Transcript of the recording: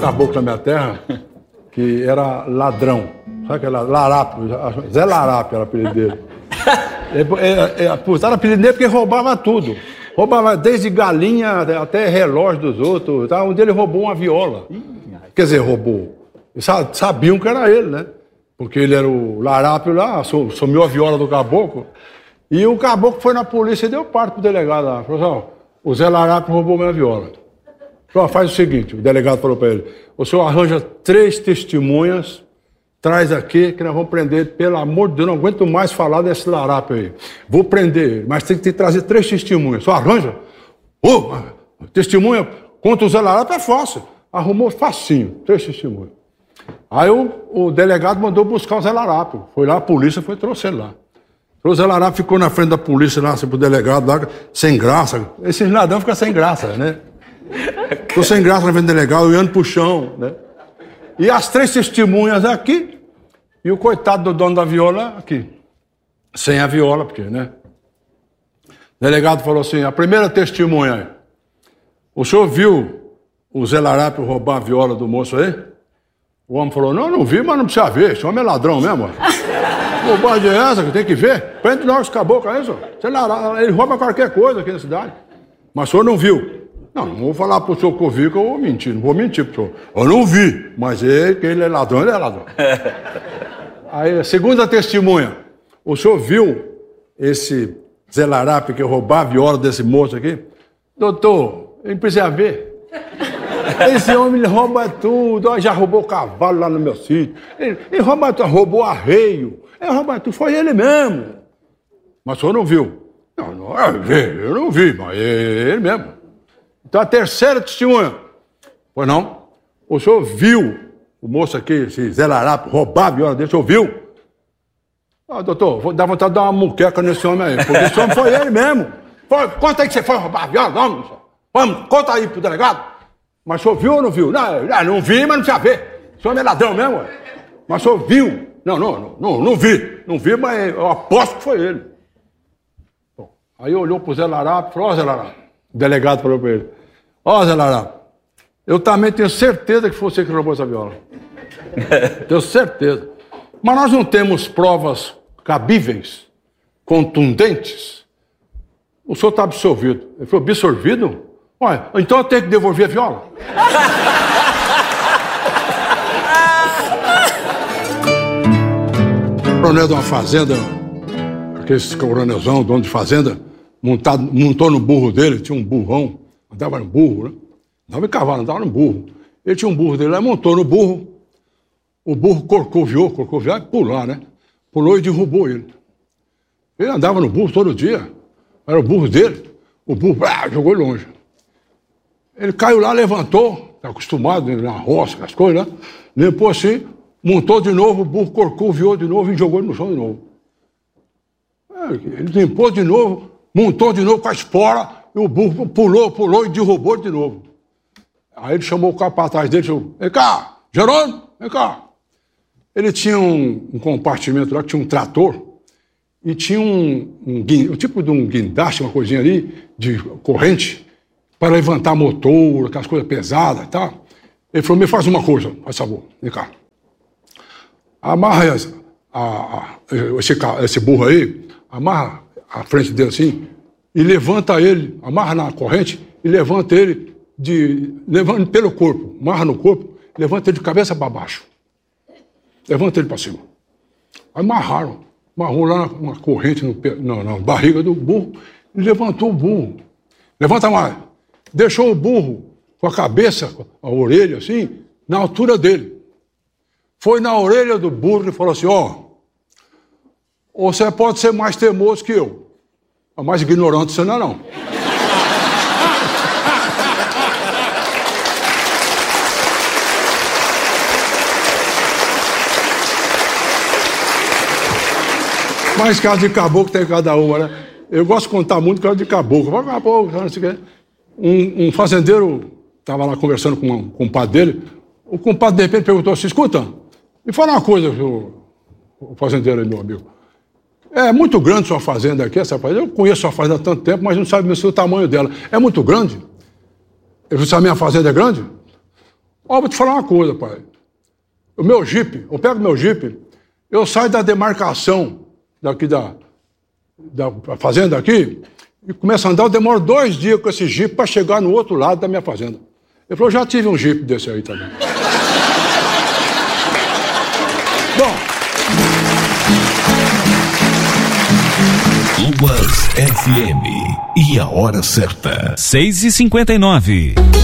caboclo na minha terra que era ladrão. Sabe aquele larápio? Zé Larápio era o apelido dele. Era apelido dele porque roubava tudo. Roubava desde galinha até relógio dos outros. Tá? Um dia ele roubou uma viola. Quer dizer, roubou. Sabiam que era ele, né? Porque ele era o larápio lá, sumiu a viola do caboclo. E o caboclo foi na polícia e deu parte pro delegado lá. Falou assim, o Zé Larápio roubou minha viola. Falou, faz o seguinte, o delegado falou para ele, o senhor arranja 3 testemunhas, traz aqui que nós vamos prender ele. Pelo amor de Deus, não aguento mais falar desse larápio aí. Vou prender ele, mas tem que trazer 3 testemunhas. Só arranja? Testemunha contra o Zé Larápio é fácil. Arrumou facinho, 3 testemunhas. Aí o delegado mandou buscar o Zé Larápio. Foi lá, a polícia trouxe ele lá. O Zé Larápio ficou na frente da polícia lá, pro delegado lá, sem graça. Esses ladrão ficam sem graça, né? Ficou sem graça na frente do delegado, olhando pro chão, né? E as 3 testemunhas aqui, e o coitado do dono da viola aqui. Sem a viola, porque, né? O delegado falou assim, a primeira testemunha, o senhor viu o Zé Larápio roubar a viola do moço aí? O homem falou, não vi, mas não precisa ver, esse homem é ladrão mesmo. Bobagem é essa que tem que ver? Prende logo esse caboclo aí, senhor. Ele rouba qualquer coisa aqui na cidade. Mas o senhor não viu. Não vou falar pro senhor que eu vi que eu vou mentir. Não vou mentir pro senhor. Eu não vi, mas ele é ladrão, ele é ladrão. Aí, a segunda testemunha. O senhor viu esse Zé Larápio que roubava a viola desse moço aqui? Doutor, ele precisa ver. Esse homem, ele rouba tudo. Já roubou cavalo lá no meu sítio. Ele rouba tudo, roubou arreio. Ele rouba tudo, foi ele mesmo. Mas o senhor não viu? Eu não vi, mas é ele mesmo. Então a terceira testemunha. Pois não? O senhor viu o moço aqui, esse Zé Larápio, roubar a viola dele? O senhor viu? Doutor, vou dar vontade de dar uma muqueca nesse homem aí, porque esse homem foi ele mesmo. Conta aí que você foi roubar a viola, não, senhor. Vamos, conta aí pro delegado. Mas o senhor viu ou não viu? Não vi, mas não precisa ver. O senhor é ladrão mesmo, ué. Mas o senhor viu? Não vi. Não vi, mas eu aposto que foi ele. Bom, aí olhou pro Zé Larápio e falou, Zé Larápio. O delegado falou para ele, Zé Larápio, eu também tenho certeza que foi você que roubou essa viola. Tenho certeza. Mas nós não temos provas cabíveis, contundentes. O senhor está absolvido. Ele falou, absorvido? Ué, então eu tenho que devolver a viola? O coronel de uma fazenda, aquele coronelzão, dono de fazenda, montou no burro dele, tinha um burrão, andava no burro, né? Andava em cavalo, andava no burro. Ele tinha um burro dele, aí montou no burro, o burro corcoviou e pulou, né? Pulou e derrubou ele. Ele andava no burro todo dia, era o burro dele, o burro jogou ele longe. Ele caiu lá, levantou, tá acostumado na roça, as coisas, né? Limpou assim, montou de novo, o burro corcoviou de novo e jogou ele no chão de novo. Ele limpou de novo, montou de novo com a espora, e o burro pulou e derrubou ele de novo. Aí ele chamou o capataz dele e falou, vem cá, Jerônimo, vem cá. Ele tinha um compartimento lá, que tinha um trator, e tinha um tipo de um guindaste, uma coisinha ali, de corrente, para levantar motor, aquelas coisas pesadas e tal. Ele falou, me faz uma coisa, faz favor, vem cá. Amarra esse burro aí, amarra a frente dele assim, e levanta ele, amarra na corrente, e levanta ele levanta pelo corpo, amarra no corpo, levanta ele de cabeça para baixo. Levanta ele para cima. Aí amarrou lá uma corrente na barriga do burro, e levantou o burro. Levanta mais. Deixou o burro com a cabeça, a orelha assim, na altura dele. Foi na orelha do burro e falou assim, você pode ser mais teimoso que eu, mas mais ignorante você não. Mas caso de caboclo tem cada uma, né? Eu gosto de contar muito caso de caboclo. Não sei o quê. Um fazendeiro estava lá conversando com um compadre dele. O compadre, de repente, perguntou assim, escuta, me fala uma coisa, o fazendeiro aí, meu amigo. É muito grande sua fazenda aqui, essa fazenda. Eu conheço sua fazenda há tanto tempo, mas não sabe o tamanho dela. É muito grande? Ele falou, a minha fazenda é grande? Ó, vou te falar uma coisa, pai. O meu Jeep, eu pego meu Jeep, eu saio da demarcação daqui da fazenda aqui e começo a andar, eu demoro 2 dias com esse Jeep para chegar no outro lado da minha fazenda. Ele falou, já tive um Jeep desse aí também. Bom. Lubas FM e a hora certa. 6h59.